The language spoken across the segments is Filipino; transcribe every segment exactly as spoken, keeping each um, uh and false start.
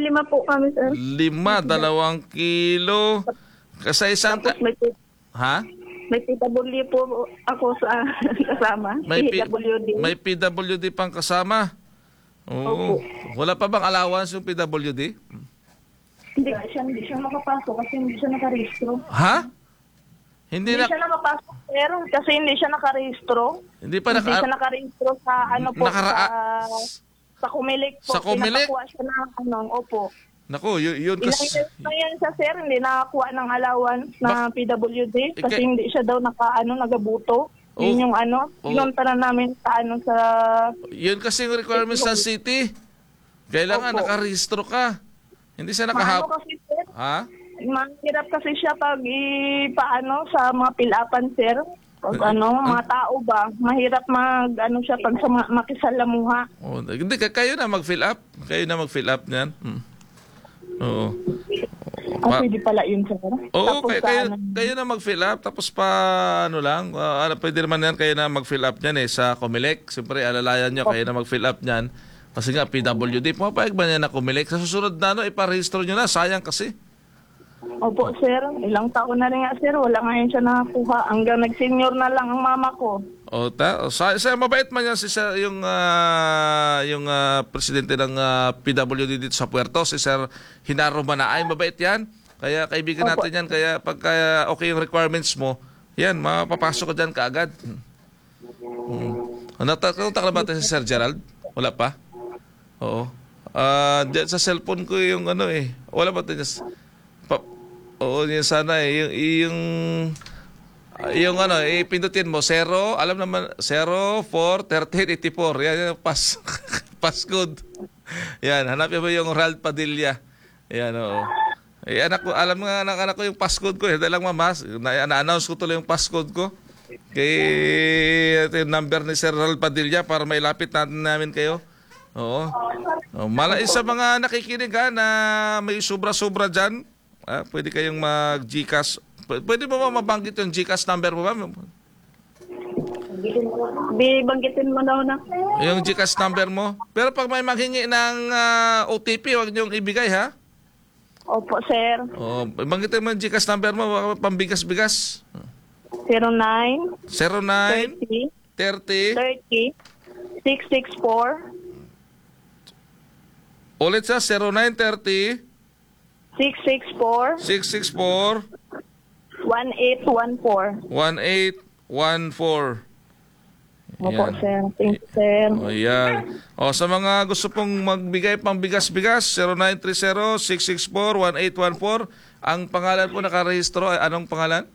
lima po kami, sir. Lima, dalawang kilo. Kasi isang... Tapos may, P- Ha? may P W po ako sa kasama. May, P- P W D. may P W D pang kasama. Oo. Opo. Wala pa bang allowance yung P W D? Hindi siya, hindi siya makapasok kasi hindi siya nakarehistro. Ha? Hindi, Hindi na... siya na mapasok, sir, kasi hindi siya nakarehistro. Hindi pa Hindi naka... siya nakarehistro sa ano po, Nakara- sa, sa Kumilik po. Sa Kumilik? Pinapakuha siya ng ano, opo. Naku, yun, yun Ilang kasi... years na yan siya, sir, hindi nakakuha ng allowance na P W D kasi Ika- hindi siya daw naka, ano, nagabuto. Oh. Yun yung ano, Oh. pinunta na namin sa ano, sa... Yun kasi yung requirements ng city. Kailangan Opo. nakarehistro ka. Hindi siya Maano nakahap... kasi, sir, Ha? mahirap kasi siya pag ipaano sa mga pilapan, sir. Pag Eh, ano, mga tao ba, mahirap mag, ano siya, pag sa ma- makisalamuha. Oh, hindi, k- kayo na mag-fill up. Kayo na mag-fill up niyan. Hmm. Oo. Ah, Pa- pwede pala yun, sir. Oo, Tapos kayo, sa kayo, ano, kayo na mag-fill up. Tapos pa, ano lang, ah, ano, pwede naman yan, kayo na mag-fill up niyan eh, sa Comelec. Siyempre, alalayan nyo, kayo na mag-fill up niyan. Kasi nga, P W D, pumapayag ba niya na Comelec? Sa susunod na, ano, iparehistro nyo na. Sayang kasi. Opo, sir. Ilang taon na rin nga, sir. Wala ngayon siya nakakuha. Hanggang nag-senior na lang ang mama ko. O, ta, o, sa, sa mabait man yan si Sir, yung, ah, yung ah, presidente ng ah, P W D dito sa Puerto, si Sir Hinaro Manaay. Mabait yan. Kaya kaibigan Opo. natin yan. Kaya pagka okay yung requirements mo, yan, mapapasok ka dyan kaagad. Hmm. Natakontak na ba tayo si Sir Gerald? Wala pa? Oo. Ah, dyan sa cellphone ko yung ano eh. Wala ba tayo? Pa, oo, yun sana eh. Yung, yung, yung ano, ipindutin mo, zero, alam naman, zero, four, thirteen, eighty-four. Yan yung pass, passcode. Yan, hanapin mo yung Rald Padilla. Yan, oo. Eh, anak ko, alam nga ng anak ko yung passcode ko. Hindi lang mamas. Na- Na-announce ko tuloy yung passcode ko. Kay ito yung number ni Sir Rald Padilla para mailapit natin namin kayo. Oo. Oh, mala sa mga nakikinig ha, na may sobra-sobra dyan, ah, pwede kayong mag-Gcash. P- Pwede mo ba mabanggit yung Gcash number mo ba? Di banggitin mo daw na. Yung Gcash number mo. Pero pag may maghingi ng ah, O T P, huwag niyong ibigay ha. Opo, sir. Oh, banggitin mo yung Gcash number mo, baka pambigas-bigas. zero nine, zero nine, thirty, thirty, thirty, six six four, ulit sa zero nine, thirty, six six four, six six four, one eight one four. one eight one four. Opo, Yan. sir. Thank you, sir. O yan. O sa mga gusto pong magbigay pang bigas-bigas, zero nine three zero, six six four, one eight one four. Ang pangalan po nakarehistro ay anong pangalan?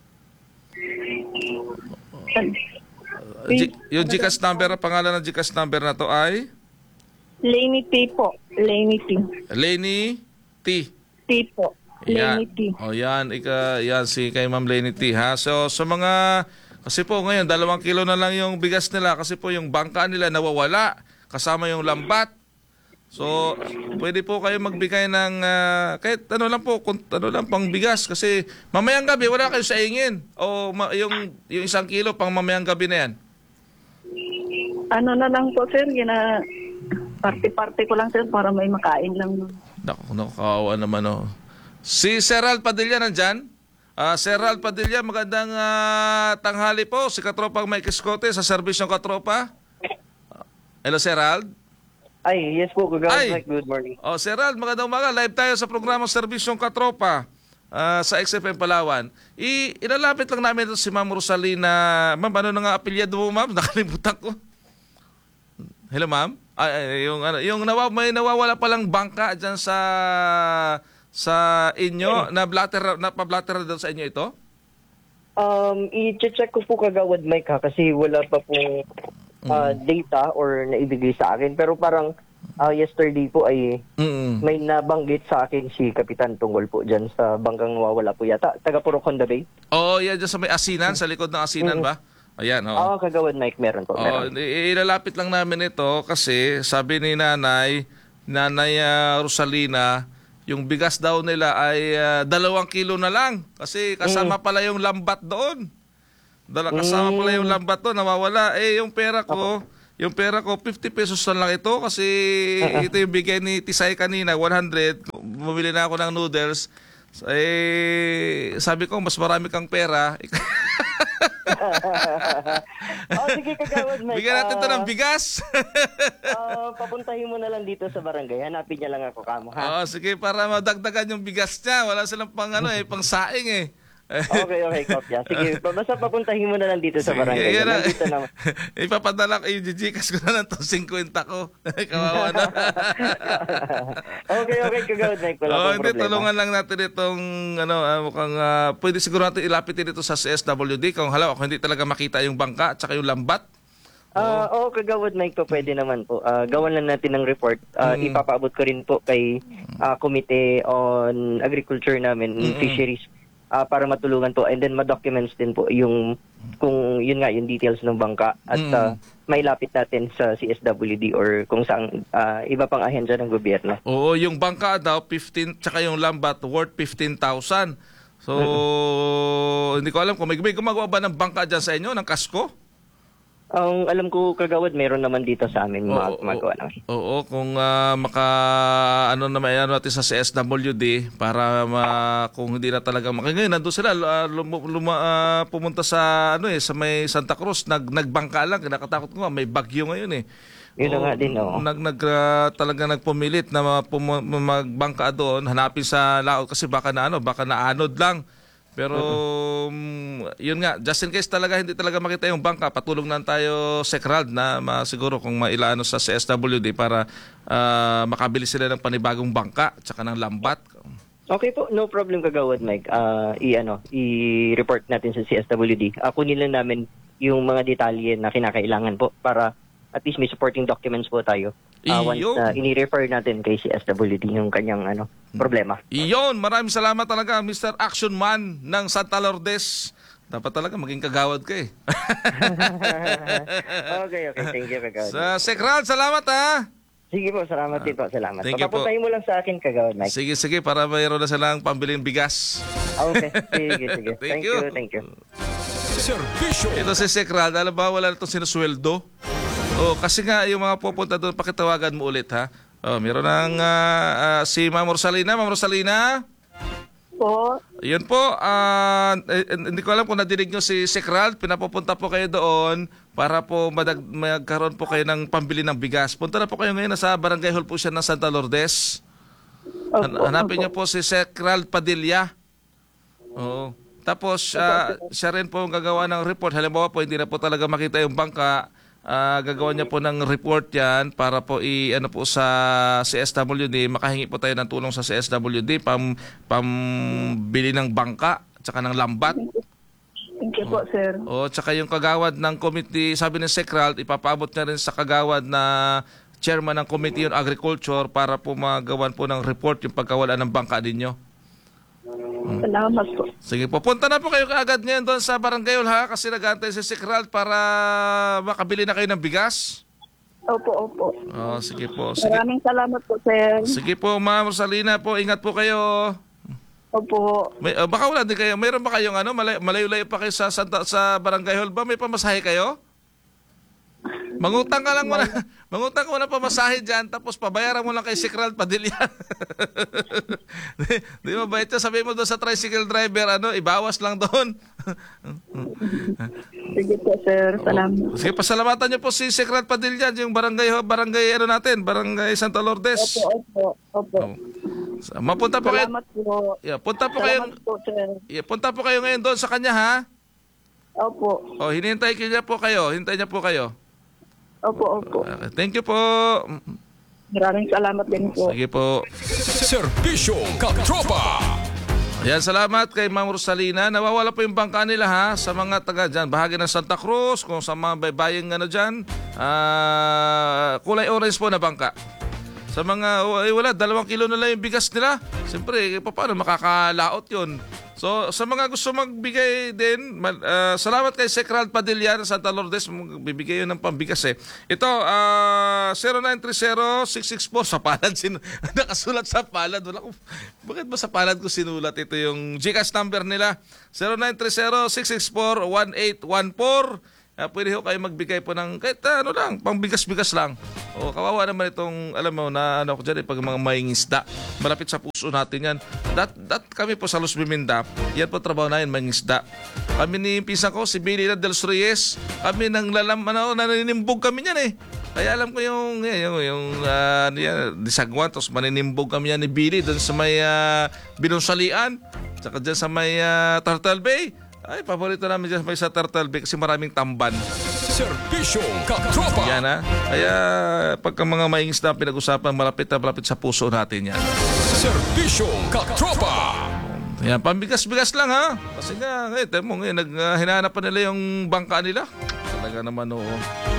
G- yung Gcash number, pangalan ng Gcash number na to ay Laney T po. Laney T. Lenny T. T po. Laney Yan. T. O yan, ika, yan si kay Ma'am Lenny T ha. So sa mga, kasi po ngayon dalawang kilo na lang yung bigas nila kasi po yung bangka nila nawawala kasama yung lambat. So pwede po kayo magbigay ng ah, kahit ano lang po, kung, ano lang pang bigas kasi mamayang gabi wala kayo sa ingin. O ma- yung, yung isang kilo pang mamayang gabi na yan. Ano na lang po, sir. Gina... Party-party ko lang, sir, para may makain lang. Naku, naku, kawawa naman oh. Si Sir Rald Padilla nandyan? Ah, Sir Rald Padilla, magandang ah, tanghali po. Si Katropang Mike Escote sa serbisyong Katropa. Hello, Sir Rald. Ay, yes po, Ay. Kagawad Mike. Good morning. Oh, Sir Rald, magandang umaga. Live tayo sa programang Serbisyong Katropa ah, sa X F M Palawan. I ilalapit lang namin ito si Ma'am Rosalina. Ma'am, ano na nga apelyado mo, Ma'am? Nakalimutan ko. Hello, Ma'am. Ay, ay, yung ano, yung nawa, may nawawala palang bangka diyan sa sa inyo na blatter na pa-blatter doon sa inyo ito? Um, i-check ko po, Kagawad Mike, ha, kasi wala pa pong uh, data or naibigay sa akin. Pero parang uh, yesterday po ay Mm. may nabanggit sa akin si Kapitan tungkol po dyan sa bangkang nawawala po yata. Taga Purok Honda Bay. Oh, yan dyan sa may asinan, sa likod ng asinan ba? Ayan, oh. Oo, Kagawad Mike, meron po. Oh, Meron. i- ilalapit lang namin ito kasi sabi ni Nanay, Nanay ah, Rosalina, yung bigas daw nila ay ah, dalawang kilo na lang kasi kasama pala yung lambat doon. Dala, kasama pala yung lambat doon, nawawala. Eh, yung pera ko, yung pera ko, fifty pesos na lang ito kasi ito yung bigay ni Tisay kanina, one hundred. bumili na ako ng noodles. Eh, sabi ko, mas marami kang pera. Oh, sige, Kagawad Mike. Bigyan natin to ng Ah, bigas. ah, papuntahin mo na lang dito sa barangay. Hanapin niya lang ako, kamo, ha? Oo, sige, para madagdagan yung bigas niya. Wala silang pang ano eh, pang saing eh. Okay, okay, Kopya. Sige, pa- basta papuntahin mo na lang dito sa Sige, barangay. yan na. Nandito naman. Ipapadala ko yung Gcash ko na lang to fifty ko. Kawawa na. Okay, okay, Kagawad Mike. Wala Oo, pong hindi, problema. tulungan lang natin itong, ano, ah, mukhang, ah, pwede siguro natin ilapitin ito sa C S W D kung halaw, kung hindi talaga makita yung bangka at saka yung lambat. Ah, oo, Kagawad Mike po, pwede naman po. Ah, gawan lang natin ng report. Ah, Mm. Ipapaabot ko rin po kay ah, Committee on Agriculture namin, Mm-mm. Fisheries, ah, para matulungan po. And then ma-documents din po yung, kung yun nga, yung details ng bangka. At Mm. ah, mailapit natin sa C S W D or kung saan ah, iba pang ahensya ng gobyerno. Oo, yung bangka daw, fifteen, tsaka yung lambat, worth fifteen thousand. So, hindi ko alam kung may, may gumagawa ba ng bangka dyan sa inyo, ng kasko? Ang alam ko, Kagawad, meron naman dito sa amin Oo, mga gumagawa naman. Oo, kung ah, maka ano na may ano natin sa C S W D para ma, kung hindi na talaga maka ngayon nandoon sila ah, lum- luma, ah, pumunta sa ano eh sa may Santa Cruz nag nagbangka lang kinakatakot ko nga may bagyo ngayon eh. Yun na Oo, nga din, oo. Nag nag ah, talaga nagpumilit na ma- pum- magbangka doon, hanapin sa laot kasi baka na ano, baka naanod lang. Pero mm, yun nga, just in case talaga hindi talaga makita yung bangka, patulong na tayo Secrald na ma, siguro kung mailaano sa C S W D para ah, makabili sila ng panibagong bangka tsaka ng lambat. Okay po, no problem, Kagawad Mike. Ah, i ano, i-report natin sa C S W D. Uh, kunin lang namin yung mga detalye na kinakailangan po para at least may supporting documents po tayo. Uh, once Iyo. na ini-refer natin kay C S W D yung kanyang ano, problema. Iyon, maraming salamat talaga Mister Action Man ng Santa Lourdes. Dapat talaga maging kagawad ka eh. Okay, okay. Thank you, Kagawad. Sa Secrald, salamat ha. Sige po, salamat din po. Salamat. Thank you po. Papapuntahin mo lang sa akin, Kagawad Mike. Sige, sige, para mayroon na silang pambiling bigas. Okay, sige, sige. Thank Thank you. you, thank you. Serbisyo. Ito si Secrald, alam ba wala na itong sinusweldo? Oh, kasi nga yung mga pupunta doon, pakitawagan mo ulit ha. Oh, meron ng ah, ah, si Ma'am Rosalina. Ma'am Rosalina? Po. Yun po, ah, eh, eh, hindi ko alam kung nadinig nyo si Secrald, pinapupunta po kayo doon para po madag, magkaroon po kayo ng pambili ng bigas. Punta na po kayo ngayon, nasa Barangay Hall po siya ng Santa Lourdes. Han- Opo, Hanapin opo. niyo po si Secrald Padilla. Oo. Tapos, ah, siya rin po ang gagawa ng report. Halimbawa po, hindi na po talaga makita yung bangka. Ah, gagawa niya po ng report yan para po i ano po sa C S W D, makahingi po tayo ng tulong sa C S W D pam pambili ng bangka tsaka ng lambat. Thank you po, sir. O tsaka yung kagawad ng committee, sabi ni Secrald, ipapaabot niya rin sa kagawad na chairman ng Committee on Agriculture para po magawan po ng report yung pagkawala ng bangka ninyo. Salamat po. Sige po, punta na po kayo kaagad ngayon doon sa Barangay Hall ha kasi nag-aantay si Secrald para makabili na kayo ng bigas. Opo, opo. Oh, sige po. Sige, Maraming salamat po, sir. sige po, Ma'am Rosalina po. Ingat po kayo. Opo. May, uh, baka wala din kayo. Mayroon ba kayong ano, malay- malayo-layo pa kayo sa, Santa, sa Barangay Hall ba? May pamasahe kayo? Mangutang ka lang muna. Mangutang ka muna pamasahe dyan, tapos pabayaran mo lang kay Secrald Padilla. di, di ba ba ito? Sabi mo doon sa tricycle driver, ano, ibawas lang doon. Sige po, sir. Salamat. Sige, pasalamatan niyo po si Secrald Padilla, yung barangay, barangay ano natin, barangay Santa Lourdes. Opo, opo. Opo. So, mapunta po kayo. Salamat po. Yeah, punta po kayo. Salamat po, sir. Yeah, punta po kayo ngayon doon sa kanya ha. Opo. Oh, hinihintay ko niya po kayo. Hintay niya po kayo. Opo, opo. Okay, thank you po. Maraming salamat din po. Sige po. Serbisyo Katropa. Ayan, salamat kay Ma'am Rosalina. Nawawala po yung bangka nila ha sa mga taga dyan. Bahagi ng Santa Cruz, kung sa mga baybaying ano dyan. Ah, kulay orange po na bangka. Sa mga, eh, wala, dalawang kilo na lang yung bigas nila. Siyempre, eh, paano makakalaot yun? So, sa mga gusto magbigay din, ma- ah, salamat kay Secrald Padilla ng Santa Lourdes. Bibigay yun ng pambigas eh. Ito, ah, zero nine three zero six six four sa palad. Sin- nakasulat sa palad. Wala ko, bakit ba sa palad ko sinulat ito yung Gcash number nila? zero nine three zero six six four one eight one four. uh, pwede ho kayo magbigay po ng kahit uh, ano lang, pang bigas-bigas lang. O kawawa naman itong, alam mo, na ano ko dyan, eh, pag mga maing isda, malapit sa puso natin yan. Dat, dat kami po sa Los Biminda, yan po trabaho na yan, maing isda. Kami ni pinsan ko, si Billy Del Reyes, kami nang lalam, ano, naninimbog kami yan eh. Kaya alam ko yung, yung, yung uh, yan, disagwan, tapos maninimbog kami yan ni Billy doon sa may uh, Binunsalian, saka dyan sa may uh, Turtle Bay. Ay, paborito namin dyan sa Turtle Bay kasi maraming tamban. Serbisyo Katropa. Yan ha. Kaya pagka mga maingis na pinag-usapan, malapit na malapit sa puso natin yan. Serbisyo Katropa. Yan, pambigas-bigas lang ha. Kasi nga, eh, temo ngayon, nag, uh, hinahanap pa nila yung bangka nila. Talaga naman oo.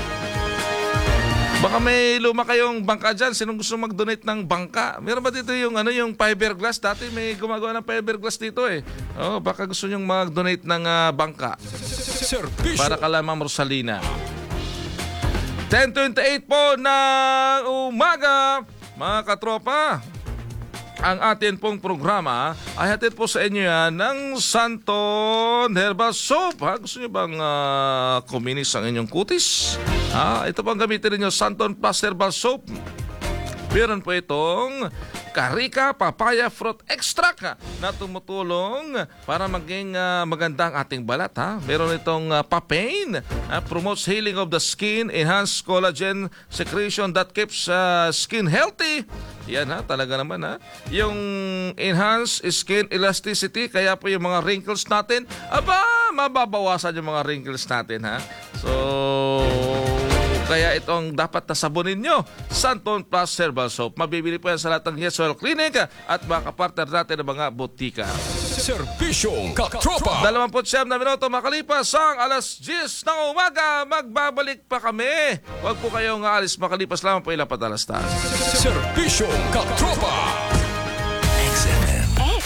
Baka may luma kayong bangka dyan. Sinong gusto mag-donate ng bangka? Meron ba dito yung, ano, yung fiberglass? Dati may gumagawa ng fiberglass dito eh. Oh, baka gusto nyong mag-donate ng uh, bangka. Serbisyo. Para kalamang Rosalina. ten twenty-eight po ng umaga, mga katropa. Ang atin pong programa ay hatid po sa inyo yan ng Santon Herbal Soap. Ha? Gusto nyo bang uh, kuminis ang inyong kutis? Ha? Ito pang gamitin ninyo, Santon Plus Herbal Soap. Meron po itong Carica Papaya Fruit Extract na tumutulong para maging uh, maganda ang ating balat. Ha? Meron itong uh, Papain, uh, promotes healing of the skin, enhance collagen secretion that keeps uh, skin healthy. Yan ha, talaga naman ha. Yung enhance skin elasticity, kaya po yung mga wrinkles natin, aba, mababawasan yung mga wrinkles natin ha. So, kaya itong dapat na sabunin nyo, Santon Plus Herbal Soap. Mabibili po yan sa lahat ng Yes Oil Clinic at mga kapartner natin ng mga botika. Serbisyo Katropa. Dalawamput siyam na minuto makalipas ang alas diyes ng umaga. Magbabalik pa kami. Huwag po kayong aalis, makalipas lamang po ilang patalastas. Serbisyo Katropa. X F M.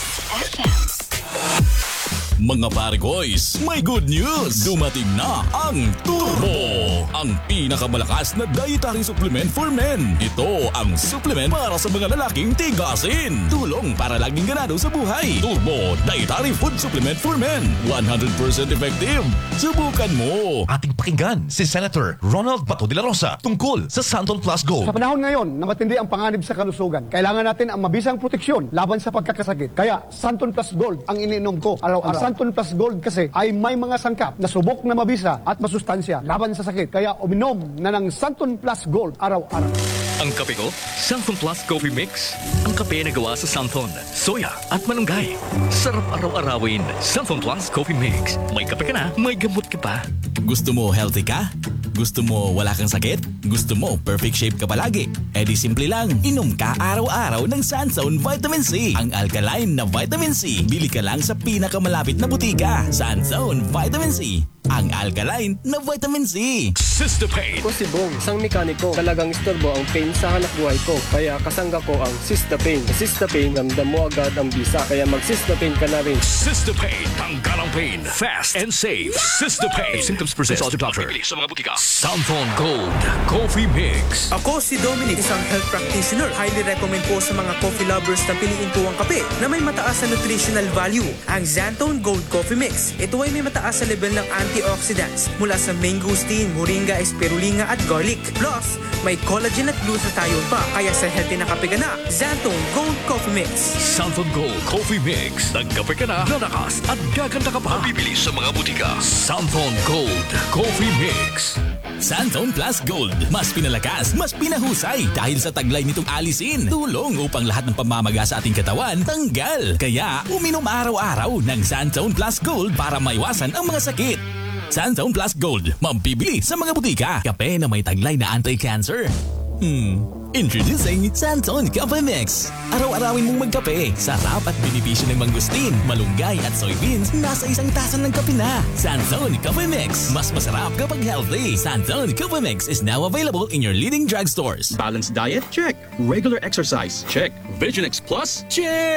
Mga pare boys, may good news! Dumating na ang Turbo! Ang pinakamalakas na dietary supplement for men. Ito ang supplement para sa mga lalaking tigasin. Tulong para laging ganado sa buhay. Turbo Dietary Food Supplement for Men. one hundred percent effective. Subukan mo! Ating pakinggan si Senator Ronald Bato de la Rosa tungkol sa Santon Plus Gold. Sa panahon ngayon na matindi ang panganib sa kalusugan, kailangan natin ang mabisang proteksyon laban sa pagkakasakit. Kaya Santon Plus Gold ang iniinom ko araw-araw. Ang Santon Plus Gold kasi ay may mga sangkap na subok na mabisa at masustansya laban sa sakit. Kaya uminom na ng Santon Plus Gold araw-araw. Ang kape ko, Santon Plus Coffee Mix. Ang kape na gawa sa Santon, soya at malunggay. Sarap araw-arawin. Santon Plus Coffee Mix. May kape ka na, may gamot ka pa. Gusto mo healthy ka? Gusto mo wala kang sakit? Gusto mo perfect shape ka palagi? E di simple lang, inom ka araw-araw ng Sunzone Vitamin C. Ang alkaline na Vitamin C. Bili ka lang sa pinakamalapit na butika. Sunzone Vitamin C. Ang alkaline na Vitamin C. Sistapain. Ako si Bong, isang mekaniko. Talagang istorbo ang pain sa hanap buhay ko. Kaya kasangga ko ang Sistapain. Sa Sistapain, ramdam mo agad ang bisa. Kaya mag-Sistapain ka na rin. Sistapain. Tanggal ang pain. Fast and safe. Sistapain. If symptoms persist, consult your doctor. Bibili sa mga butika. Santon Gold Coffee Mix. Ako si Dominic, isang health practitioner. Highly recommend po sa mga coffee lovers na piliin po ang kape na may mataas na nutritional value, ang Santon Gold Coffee Mix. Ito ay may mataas sa level ng antioxidants mula sa mangosteen, moringa, spirulina at garlic. Plus, may collagen at glutathione pa. Kaya sa healthy na kape ka na, Santon Gold Coffee Mix. Santon Gold Coffee Mix. Nagkape ka na, lalakas at gaganda ka pa. Bibili sa mga butika. Santon Gold Coffee Mix. Santon Plus Gold. Mas pinalakas, mas pinahusay. Dahil sa taglay nitong alisin. Tulong upang lahat ng pamamaga sa ating katawan tanggal. Kaya uminom araw-araw ng Santon Plus Gold para maiwasan ang mga sakit. Santon Plus Gold. Mabibili sa mga butika. Kape na may taglay na anti-cancer. Hmm. Introducing Santon Coffee Mix. Araw-arawin mong magkape. Sarap at benepisyo ng mangosteen, malunggay at soybeans nasa isang tasa ng kape na. Santon Coffee Mix. Mas masarap kapag healthy. Santon Coffee Mix is now available in your leading drugstores. Balanced diet? Check. Regular exercise? Check. Vision X Plus? Check.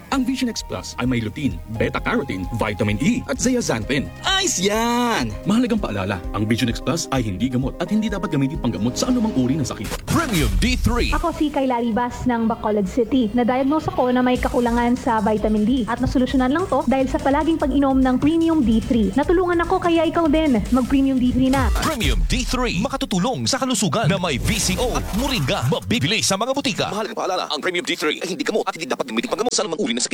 Ang Vision X Plus ay may lutein, beta-carotene, vitamin E at zeaxanthin. Ayos yan! Mahalagang paalala, ang Vision X Plus ay hindi gamot at hindi dapat gamitin panggamot sa anumang uri ng sakit. Premium D three. Ako si Kayla Ribas ng Bacolod City. Na-diagnose ako na may kakulangan sa vitamin D at nasolusyonan lang to dahil sa palaging pag-inom ng Premium D three. Natulungan ako kaya ikaw din mag-Premium D three na. Premium D three. Makatutulong sa kalusugan na may V C O at moringa. Mabibili sa mga butika. Mahalagang paalala, ang Premium D three ay hindi gamot at hindi dapat gamitin panggamot sa anumang uri ng sakit.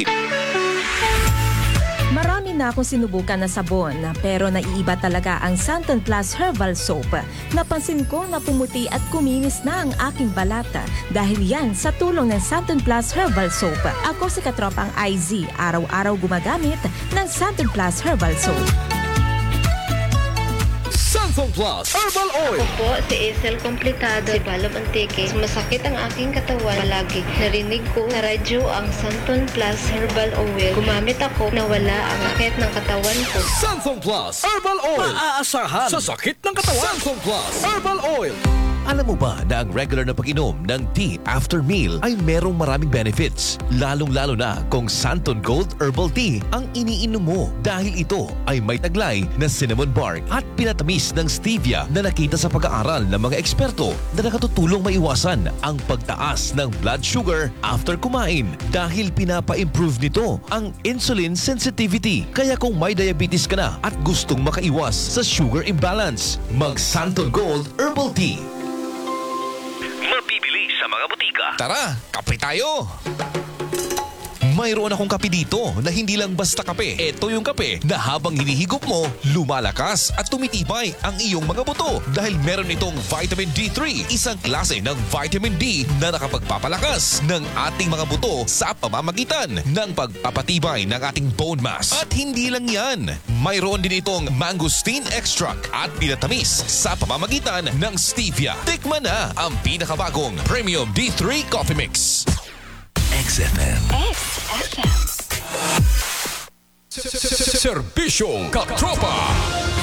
Marami na akong sinubukan na sabon, pero naiiba talaga ang Santon Plus Herbal Soap. Napansin ko na pumuti at kuminis na ang aking balata dahil yan sa tulong ng Santon Plus Herbal Soap. Ako si Katropang I Z, araw-araw gumagamit ng Santon Plus Herbal Soap. Santon Plus Herbal Oil. Ako po si Isel Complicado, si Balab Antique. Masakit ang aking katawan palagi. Narinig ko sa radyo ang Santon Plus Herbal Oil. Gumamit ako na wala ang sakit ng katawan ko. Santon Plus Herbal Oil. Maaasahan sa sakit ng katawan. Santon Plus Herbal Oil. Alam mo ba na ang regular na pag-inom ng tea after meal ay merong maraming benefits? Lalong-lalo na kung Santon Gold Herbal Tea ang iniinom mo dahil ito ay may taglay na cinnamon bark at pinatamis ng stevia na nakita sa pag-aaral ng mga eksperto na nakatutulong maiwasan ang pagtaas ng blood sugar after kumain dahil pinapa-improve nito ang insulin sensitivity. Kaya kung may diabetes ka na at gustong makaiwas sa sugar imbalance, mag Santon Gold Herbal Tea. Mabibili sa mga butika. Tara, kape tayo! Mayroon akong kape dito na hindi lang basta kape. Ito yung kape na habang hinihigop mo, lumalakas at tumitibay ang iyong mga buto dahil meron itong vitamin D three, isang klase ng vitamin D na nakapagpapalakas ng ating mga buto sa pamamagitan ng pagpapatibay ng ating bone mass. At hindi lang yan, mayroon din itong mangosteen extract at pinatamis sa pamamagitan ng stevia. Tikman na ang pinakabagong Premium D three Coffee Mix. X F M. X F M. Serbisyong Katropa.